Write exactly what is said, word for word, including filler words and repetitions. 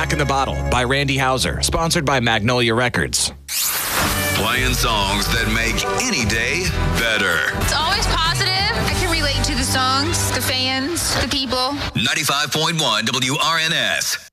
Back in the Bottle by Randy Houser, sponsored by Magnolia Records. Playing songs that make any day better. It's always positive. I can relate to the songs, the fans, the people. ninety-five point one W R N S.